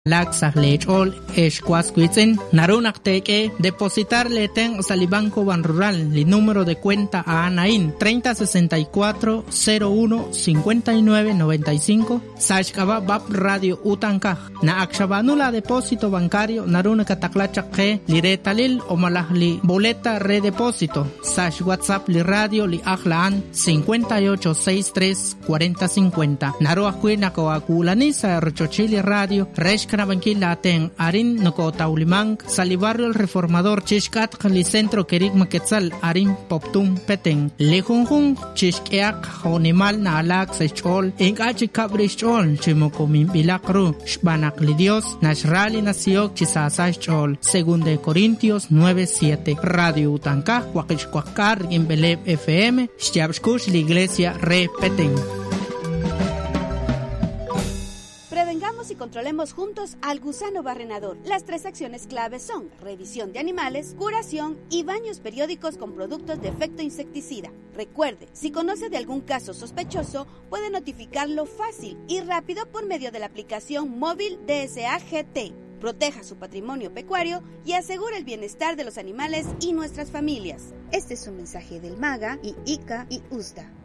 Laxas lechol esquasquitzen narunak teke depositar leten salibanco ban rural li número de cuenta a Anaín 3064 01 59 95 Sashkaba Bab Radio Utankaj na akshabanula depósito bancario naruna kataklachake li retalil o malahli boleta redepósito Sash WhatsApp li radio li ahlaan 5863 4050 naruakui nakawakulanisa rochochili radio Kanabanquila ten arin noko taulimang salibarrio el reformador chishkat li centro kerik maquetzal arin poptum peteng lejunjun chishkeak honimal na alak sechol engachi kabrichol chimoko mimbilakru shbanak li dios nashrali nasiok chisasachol según de Corintios 9:7 Radio Utanka Huaquichcuacar en Beleb FM Shtiabshkush la iglesia re peteng. Y controlemos juntos al gusano barrenador. Las 3 acciones claves son revisión de animales, curación y baños periódicos con productos de efecto insecticida. Recuerde, si conoce de algún caso sospechoso, puede notificarlo fácil y rápido por medio de la aplicación móvil DSA GT. Proteja su patrimonio pecuario y asegure el bienestar de los animales y nuestras familias. Este es un mensaje del MAGA y ICA y USDA.